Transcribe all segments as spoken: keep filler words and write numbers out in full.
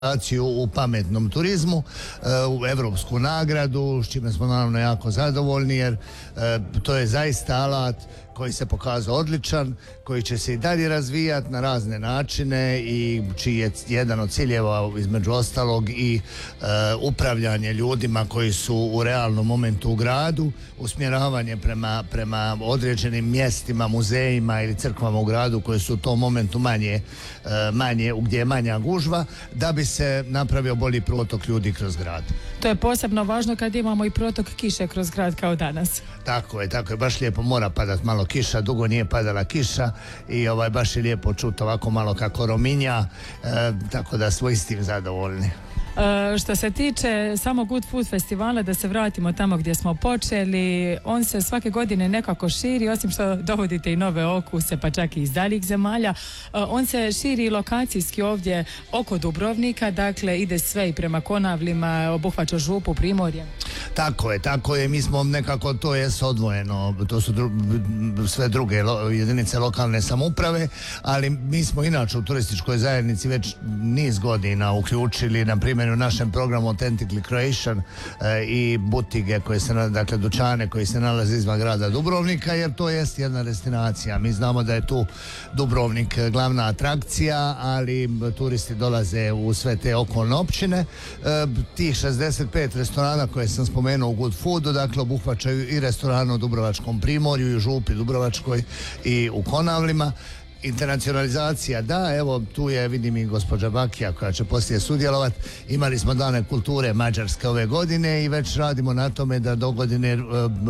u pametnom turizmu, u evropsku nagradu, s čime smo naravno jako zadovoljni, jer to je zaista alat koji se pokazao odličan, koji će se i dalje razvijati na razne načine i čiji je jedan od ciljeva između ostalog i e, upravljanje ljudima koji su u realnom momentu u gradu, usmjeravanje prema, prema određenim mjestima, muzejima ili crkvama u gradu koje su u tom momentu manje, e, manje, gdje je manja gužva, da bi se napravio bolji protok ljudi kroz grad. To je posebno važno kad imamo i protok kiše kroz grad kao danas. Tako je, tako je, baš lijepo mora padat malo kiša, dugo nije padala kiša i ovaj, baš je lijepo čuti ovako malo kako rominja, e, tako da smo istim zadovoljni. E, što se tiče samog Good Food festivala, da se vratimo tamo gdje smo počeli, on se svake godine nekako širi, osim što dovodite i nove okuse, pa čak i iz daljih zemalja. E, on se širi lokacijski ovdje oko Dubrovnika, dakle ide sve i prema Konavlima, obuhvaća Župu, Primorje. Tako je, tako je, mi smo nekako, to je odvojeno, to su dru, sve druge lo, jedinice lokalne samouprave, ali mi smo inače u turističkoj zajednici već niz godina uključili, na primjer u našem programu Authentically Croatian e, i butige koje se, dakle dućane koji se nalaze izvan grada Dubrovnika, jer to jest jedna destinacija. Mi znamo da je tu Dubrovnik glavna atrakcija, ali turisti dolaze u sve te okolne općine. E, tih šezdeset pet restorana koje sam spomenuo u Good Foodu, dakle obuhvaćaju i restorane u Dubrovačkom primorju, i u Župi Dubrovačkoj i u Konavlima. Internacionalizacija, da, evo tu je, vidim i gospođa Bakija koja će poslije sudjelovati. Imali smo dane kulture Mađarske ove godine i već radimo na tome da do godine e, e,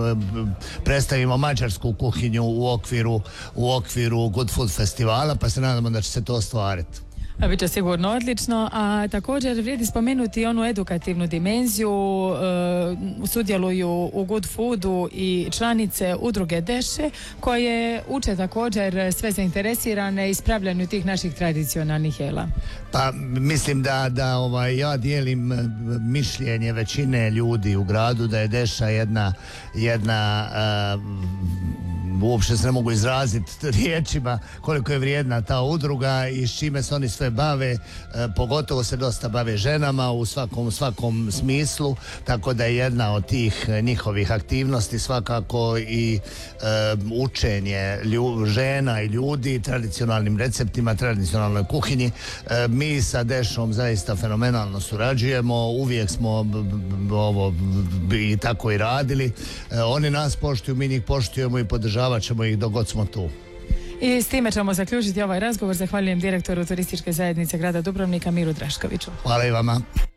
predstavimo mađarsku kuhinju u okviru, u okviru Good Food festivala, pa se nadamo da će se to ostvariti. Biće sigurno odlično, a također vrijedi spomenuti onu edukativnu dimenziju, e, sudjeluju u Good Foodu i članice udruge Deše koje uče također sve zainteresirane ispravljanju tih naših tradicionalnih jela. Pa mislim da, da ovaj, ja dijelim mišljenje većine ljudi u gradu da je Deša jedna, jedna uh, uopće se ne mogu izraziti riječima koliko je vrijedna ta udruga i s čime se oni sve bave, e, pogotovo se dosta bave ženama u svakom, svakom smislu, tako da je jedna od tih njihovih aktivnosti svakako i e, učenje lju, žena i ljudi tradicionalnim receptima, tradicionalnoj kuhinji. E, mi sa Dešom zaista fenomenalno surađujemo, uvijek smo b, b, ovo b, i tako i radili. E, oni nas poštuju, mi njih poštujemo i podržavat ćemo ih dok god smo tu. I s time ćemo zaključiti ovaj razgovor. Zahvaljujem direktoru turističke zajednice grada Dubrovnika Miru Draškoviću. Hvala i vama.